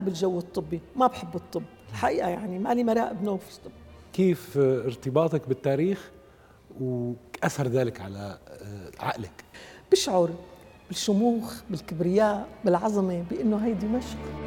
بالجو الطبي، ما بحب الطب الحقيقة، يعني مالي مراء بنوف الطب. كيف ارتباطك بالتاريخ وأثر ذلك على عقلك؟ بشعر بالشموخ، بالكبرياء، بالعظمة، بأنه هي دمشق.